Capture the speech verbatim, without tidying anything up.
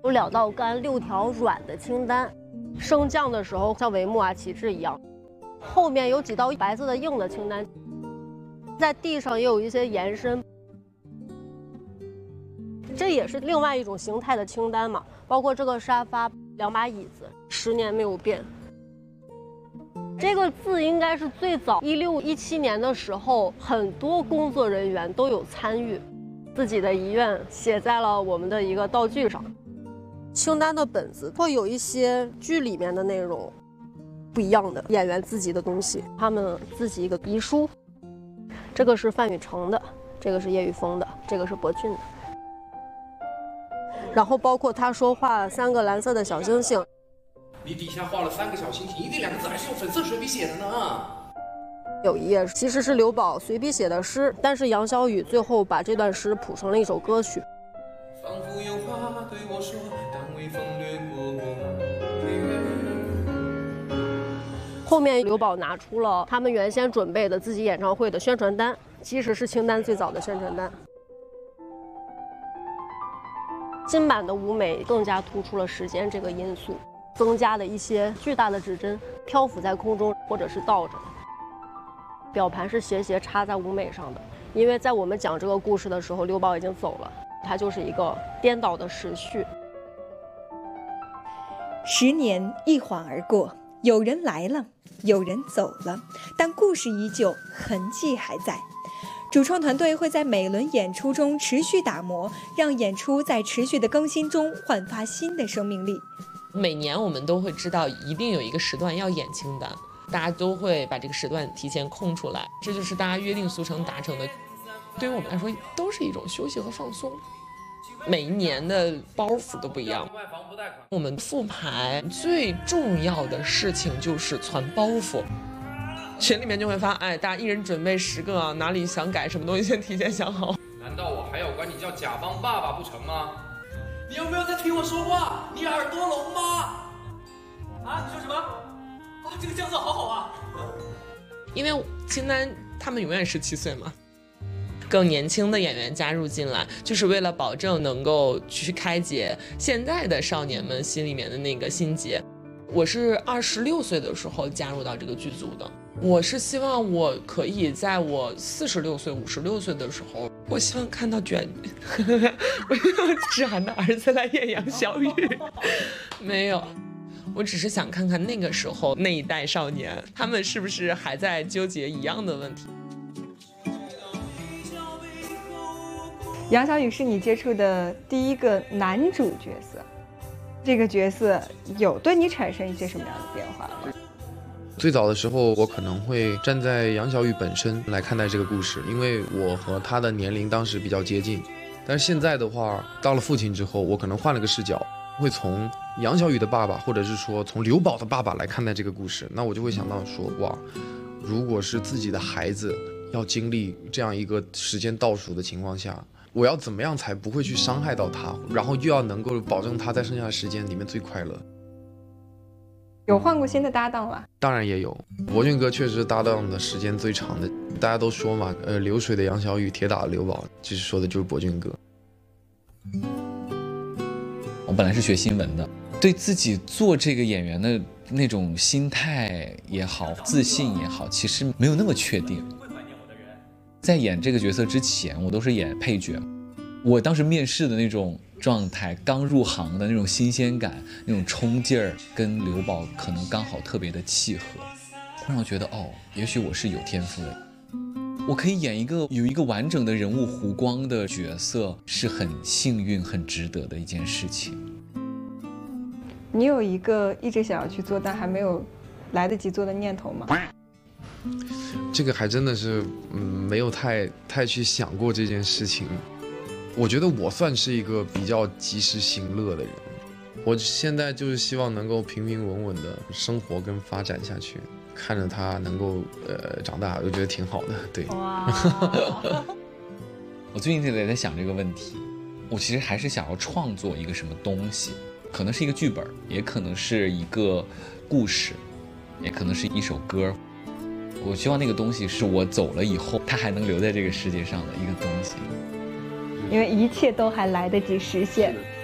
有两道干、六条软的清单，升降的时候像帷幕啊、旗帜一样。后面有几道白色的硬的清单，在地上也有一些延伸。这也是另外一种形态的清单嘛，包括这个沙发、两把椅子，十年没有变。这个字应该是最早一六一七年的时候，很多工作人员都有参与，自己的遗愿写在了我们的一个道具上。清单的本子会有一些剧里面的内容不一样的演员自己的东西，他们自己一个遗书。这个是范雨成的，这个是叶玉峰的，这个是博俊的。然后包括他说话三个蓝色的小星星， 你底下画了三个小星星，一定两个字还是用粉色水笔写的呢。 有一页其实是刘宝随笔写的诗，但是杨小雨最后把这段诗谱成了一首歌曲。 仿佛有话对我说，但微风掠过我。 后面刘宝拿出了他们原先准备的自己演唱会的宣传单，其实是清单最早的宣传单。新版的舞美更加突出了时间这个因素，增加了一些巨大的指针漂浮在空中，或者是倒着。表盘是斜斜插在舞美上的，因为在我们讲这个故事的时候，刘宝已经走了，它就是一个颠倒的时序。 十年一晃而过，有人来了，有人走了，但故事依旧，痕迹还在。主创团队会在每轮演出中持续打磨，让演出在持续的更新中焕发新的生命力。 每年我们都会知道一定有一个时段要演清单，大家都会把这个时段提前空出来，这就是大家约定俗成达成的。对于我们来说都是一种休息和放松，每一年的包袱都不一样。我们复排最重要的事情就是传包袱，群里面就会发，哎，大家一人准备十个啊，哪里想改什么东西先提前想好。 难道我还要管你叫甲方爸爸不成吗？你有没有在听我说话？你耳朵聋吗？啊，你说什么？啊，这个酱色好好啊！ 因为清单他们永远十七岁嘛，更年轻的演员加入进来，就是为了保证能够去开解现在的少年们心里面的那个心结。我是二十六岁的时候加入到这个剧组的，我是希望我可以在我四十六岁、五十六岁的时候，我希望看到卷，我希望志涵的儿子来演杨小雨，没有。我只是想看看那个时候那一代少年，他们是不是还在纠结一样的问题。 杨小雨是你接触的第一个男主角色，这个角色有对你产生一些什么样的变化吗？ 最早的时候，我可能会站在杨小雨本身来看待这个故事，因为我和他的年龄当时比较接近。但是现在的话，到了父亲之后，我可能换了个视角，会从杨小雨的爸爸，或者是说从刘宝的爸爸来看待这个故事。那我就会想到说，哇，如果是自己的孩子要经历这样一个时间倒数的情况下，我要怎么样才不会去伤害到他，然后又要能够保证他在剩下的时间里面最快乐。 有换过新的搭档吗？ 当然也有，博俊哥确实搭档的时间最长的。大家都说嘛，呃，流水的杨小雨，铁打的刘宝，其实说的就是博俊哥。 我本来是学新闻的，对自己做这个演员的那种心态也好，自信也好，其实没有那么确定。在演这个角色之前，我都是演配角。我当时面试的那种状态，刚入行的那种新鲜感，那种冲劲儿，跟刘宝可能刚好特别的契合。会让我觉得，哦，也许我是有天赋的，我可以演一个有一个完整的人物弧光的角色，是很幸运、很值得的一件事情。 你有一个一直想要去做但还没有来得及做的念头吗？ 这个还真的是，嗯，没有太太去想过这件事情。我觉得我算是一个比较及时行乐的人，我现在就是希望能够平平稳稳的生活跟发展下去，看着他能够呃长大，我觉得挺好的。对。哇。 我最近也在想这个问题，我其实还是想要创作一个什么东西，可能是一个剧本，也可能是一个故事，也可能是一首歌。我希望那个东西是我走了以后，它还能留在这个世界上的一个东西。 因为一切都还来得及实现。